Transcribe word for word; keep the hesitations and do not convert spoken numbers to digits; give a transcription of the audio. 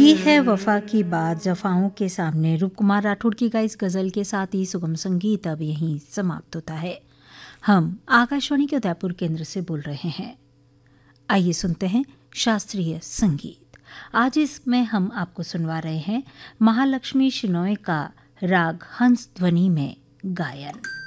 की है वफा की बात, जफाओं के सामने। रूपकुमार राठौड़ की गाइस गज़ल के साथ ही सुगम संगीत अब यहीं समाप्त होता है। हम आकाशवाणी के उदयपुर केंद्र से बोल रहे हैं। आइए सुनते हैं शास्त्रीय संगीत। आज इसमें हम आपको सुनवा रहे हैं महालक्ष्मी शिनोय का राग हंस ध्वनि में गायन।